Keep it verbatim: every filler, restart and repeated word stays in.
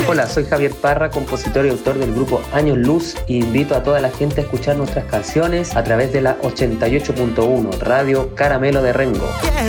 Hola, soy Javier Parra, compositor y autor del grupo Años Luz, e invito a toda la gente a escuchar nuestras canciones a través de la ochenta y ocho punto uno Radio Caramelo de Rengo.